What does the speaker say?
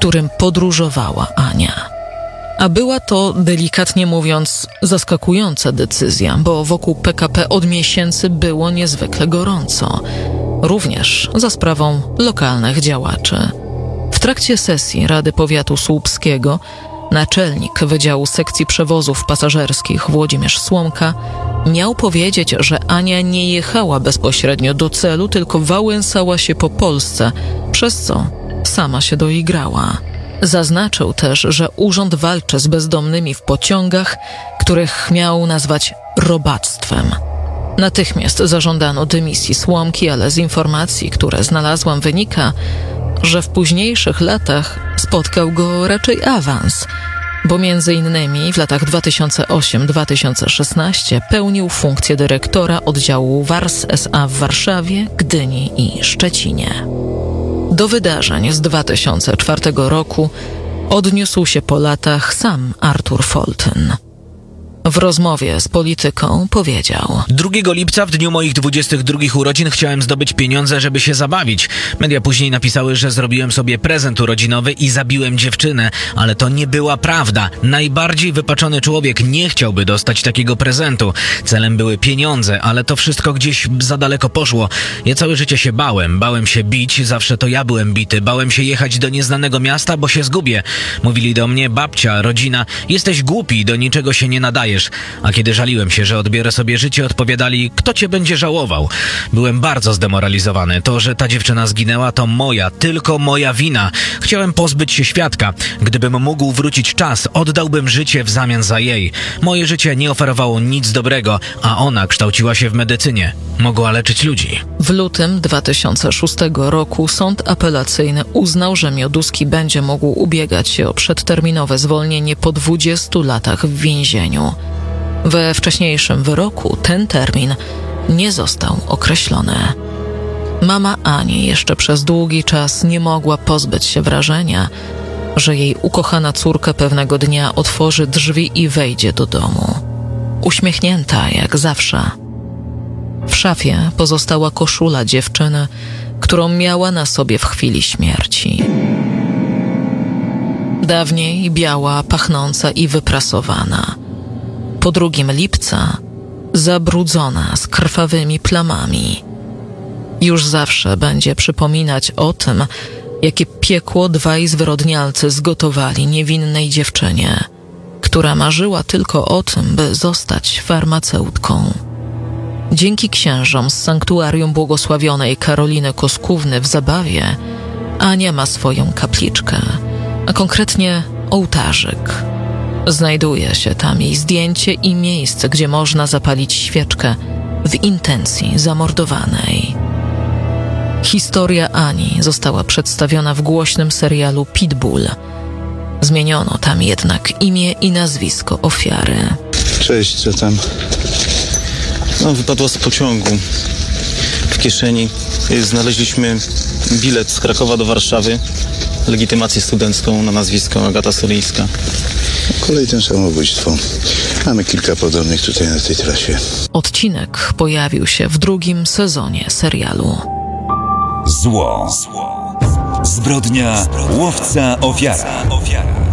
którym podróżowała Ania. A była to, delikatnie mówiąc, zaskakująca decyzja, bo wokół PKP od miesięcy było niezwykle gorąco, również za sprawą lokalnych działaczy. W trakcie sesji Rady Powiatu Słupskiego naczelnik Wydziału Sekcji Przewozów Pasażerskich Włodzimierz Słomka miał powiedzieć, że Ania nie jechała bezpośrednio do celu, tylko wałęsała się po Polsce, przez co sama się doigrała. Zaznaczył też, że urząd walczy z bezdomnymi w pociągach, których miał nazwać robactwem. Natychmiast zażądano dymisji Słomki, ale z informacji, które znalazłam, wynika, że w późniejszych latach spotkał go raczej awans, bo między innymi w latach 2008-2016 pełnił funkcję dyrektora oddziału WARS SA w Warszawie, Gdyni i Szczecinie. Do wydarzeń z 2004 roku odniósł się po latach sam Artur Foltyn. W rozmowie z Polityką powiedział: 2 lipca, w dniu moich 22 urodzin, chciałem zdobyć pieniądze, żeby się zabawić. Media później napisały, że zrobiłem sobie prezent urodzinowy i zabiłem dziewczynę, ale to nie była prawda. Najbardziej wypaczony człowiek nie chciałby dostać takiego prezentu. Celem były pieniądze, ale to wszystko gdzieś za daleko poszło. Ja całe życie się bałem się bić, zawsze to ja byłem bity. Bałem się jechać do nieznanego miasta, bo się zgubię. Mówili do mnie babcia, rodzina: jesteś głupi, do niczego się nie nadajesz. A kiedy żaliłem się, że odbiorę sobie życie, odpowiadali: kto cię będzie żałował? Byłem bardzo zdemoralizowany. To, że ta dziewczyna zginęła, to moja, tylko moja wina. Chciałem pozbyć się świadka. Gdybym mógł wrócić czas, oddałbym życie w zamian za jej. Moje życie nie oferowało nic dobrego, a ona kształciła się w medycynie. Mogła leczyć ludzi. W lutym 2006 roku sąd apelacyjny uznał, że Mioduski będzie mógł ubiegać się o przedterminowe zwolnienie po 20 latach w więzieniu. We wcześniejszym wyroku ten termin nie został określony. Mama Ani jeszcze przez długi czas nie mogła pozbyć się wrażenia, że jej ukochana córka pewnego dnia otworzy drzwi i wejdzie do domu. Uśmiechnięta jak zawsze. W szafie pozostała koszula dziewczyny, którą miała na sobie w chwili śmierci. Dawniej biała, pachnąca i wyprasowana. Po 2 lipca zabrudzona z krwawymi plamami. Już zawsze będzie przypominać o tym, jakie piekło 2 zwyrodnialcy zgotowali niewinnej dziewczynie, która marzyła tylko o tym, by zostać farmaceutką. Dzięki księżom z sanktuarium błogosławionej Karoliny Koskówny w Zabawie Ania ma swoją kapliczkę, a konkretnie ołtarzyk. Znajduje się tam jej zdjęcie i miejsce, gdzie można zapalić świeczkę w intencji zamordowanej. Historia Ani została przedstawiona w głośnym serialu Pitbull. Zmieniono tam jednak imię i nazwisko ofiary. Cześć, co tam? Wypadła z pociągu. W kieszeni znaleźliśmy bilet z Krakowa do Warszawy, legitymację studencką na nazwisko Agata Soryńska. Kolejne samobójstwo. Mamy kilka podobnych tutaj na tej trasie. Odcinek pojawił się w 2. sezonie serialu. Zło. Zbrodnia, łowca, ofiara.